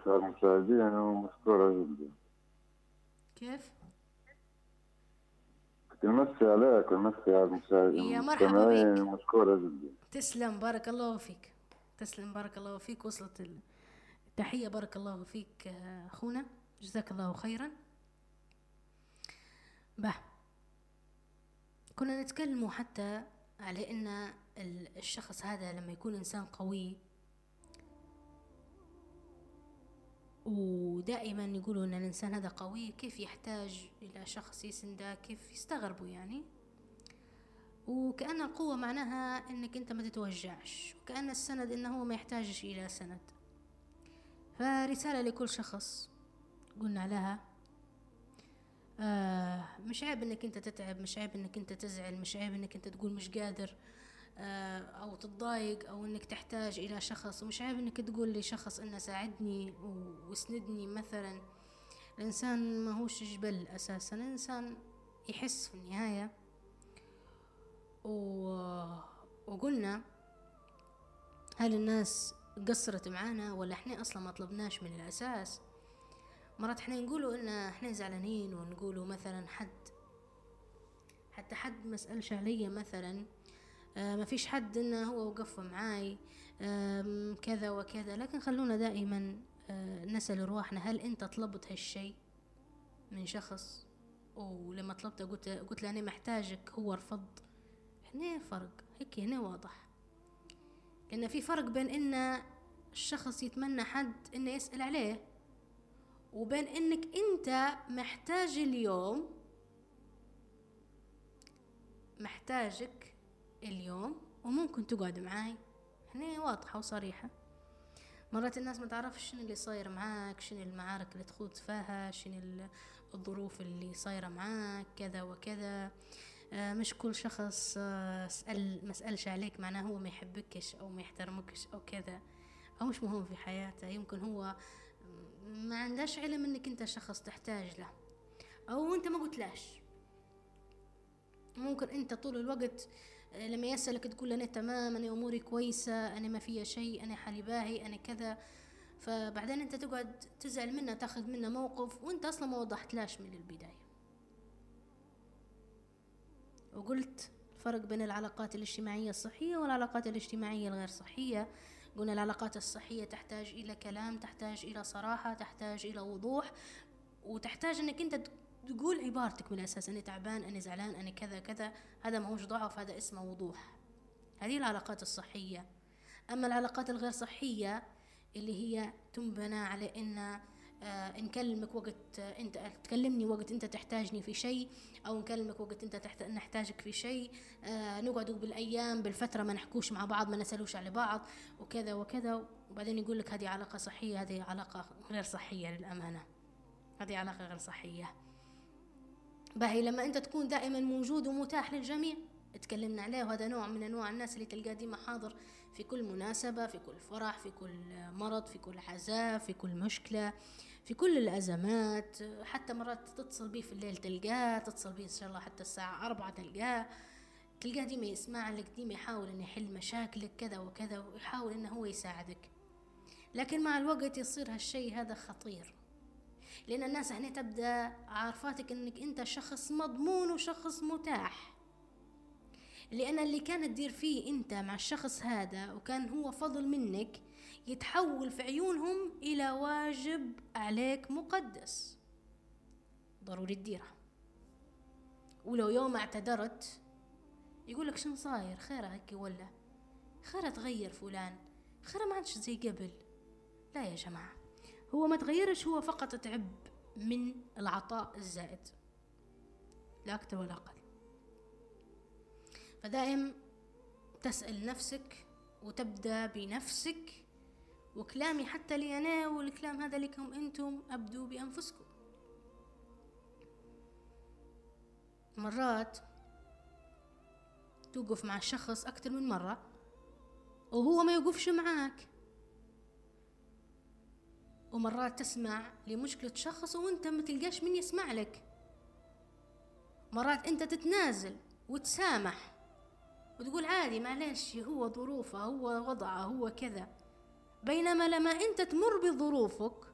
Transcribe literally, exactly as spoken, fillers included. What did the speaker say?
مساء المشاهدين ومشكورة جدا. كيف؟ كنت نمسي عليك ونمسي على المشاهدين يا مرحبا المستمعين بك. ومشكورة جدا. تسلم، بارك الله فيك. تسلم، بارك الله فيك. وصلت التحية، بارك الله فيك أخونا، جزاك الله خيرا. به كنا نتكلم حتى على أن الشخص هذا لما يكون إنسان قوي، ودائما يقولوا أن الإنسان هذا قوي، كيف يحتاج إلى شخص يسنده، كيف يستغربوا يعني. وكأن القوة معناها أنك أنت ما تتوجعش، وكأن السند أنه هو ما يحتاجش إلى سند. فرسالة لكل شخص قلنا لها آه مش عيب أنك أنت تتعب، مش عيب أنك أنت تزعل، مش عيب أنك أنت تقول مش قادر آه أو تتضايق أو أنك تحتاج إلى شخص، ومش عيب أنك تقول لشخص أنه ساعدني واسندني مثلا. الإنسان ما هوش جبل أساسا، الإنسان يحس في النهاية. وقلنا هل الناس قصرت معانا ولا احنا اصلا ما طلبناش من الاساس. مرات احنا نقولوا ان احنا زعلانين، ونقولوا مثلا حد حتى حد ما سألش عليا مثلا، آه ما فيش حد انه هو وقف معاي آه كذا وكذا. لكن خلونا دائما آه نسأل رواحنا، هل انت طلبت هالشي من شخص؟ ولما طلبته قلت قلت له انا محتاجك، هو رفض. هنا فرق، هيك هنا واضح. لأن في فرق بين إن الشخص يتمنى حد إنه يسأل عليه، وبين إنك أنت محتاج اليوم، محتاجك اليوم وممكن تقعد معاي. هنا واضحة وصريحة. مرات الناس ما تعرفش شنو اللي صاير معاك، شنو المعارك اللي تخوض فيها، شنو الظروف اللي صايرة معاك كذا وكذا. آه مش كل شخص آه سأل ما سألش عليك معناه هو ما يحبكش أو ما يحترمكش أو كذا، أو مش مهم في حياته. يمكن هو ما عندهش علم إنك أنت شخص تحتاج له، أو أنت ما قلتلاش. ممكن أنت طول الوقت لما يسألك تقول أنا تمام، أنا أموري كويسة، أنا ما فيها شيء، أنا حالي باهي، أنا كذا. فبعدين أنت تقعد تزعل منه، تاخذ منه موقف وأنت أصلا ما وضحتلاش من البداية. وقلت الفرق بين العلاقات الاجتماعية الصحية والعلاقات الاجتماعية الغير صحية. قلنا العلاقات الصحية تحتاج إلى كلام، تحتاج إلى صراحة، تحتاج إلى وضوح، وتحتاج أنك أنت تقول عبارتك من الأساس، أنا تعبان، أنا زعلان، أنا كذا كذا. هذا ما هوش ضعف، هذا اسمه وضوح. هذه العلاقات الصحية. أما العلاقات الغير صحية اللي هي تنبنى على إن آه نكلمك وقت آه انت تكلمني وقت انت تحتاجني في شيء، او نكلمك وقت انت تحت... نحتاجك في شيء، آه نقعدوا بالايام بالفتره ما نحكوش مع بعض، ما نسالوش على بعض وكذا وكذا. وبعدين يقول لك هذه علاقه صحيه، هذه علاقه غير صحيه. للامانه هذه علاقه غير صحيه. باهي لما انت تكون دائما موجود ومتاح للجميع، تكلمنا عليه، وهذا نوع من انواع الناس اللي تلقاه ديما حاضر في كل مناسبة، في كل فرح، في كل مرض، في كل عزاء، في كل مشكلة، في كل الأزمات. حتى مرات تتصل بيه في الليل تلقاه، تتصل بيه إن شاء الله حتى الساعة أربعة تلقاه تلقاه ديما يسمع لك، ديما يحاول أن يحل مشاكلك كذا وكذا، ويحاول أنه هو يساعدك. لكن مع الوقت يصير هالشي هذا خطير، لأن الناس هنا تبدأ عارفاتك أنك أنت شخص مضمون وشخص متاح. لأن اللي كانت تدير فيه أنت مع الشخص هذا وكان هو فضل منك، يتحول في عيونهم إلى واجب عليك مقدس ضروري تديره. ولو يوم اعتذرت يقولك شن صاير، خير هيك ولا خير تغير فلان، خير ما عادش زي قبل. لا يا جماعة، هو ما تغيرش، هو فقط تعب من العطاء الزائد، لا أكثر ولا أقل. فدائم تسأل نفسك وتبدأ بنفسك. وكلامي حتى لي أنا والكلام هذا لكم أنتم، أبدوا بأنفسكم. مرات توقف مع الشخص أكثر من مرة وهو ما يوقفش معاك، ومرات تسمع لمشكلة شخص وانت ما تلقاش من يسمع لك. مرات انت تتنازل وتسامح وتقول عادي معلش، هو ظروفه، هو وضعه، هو كذا. بينما لما انت تمر بظروفك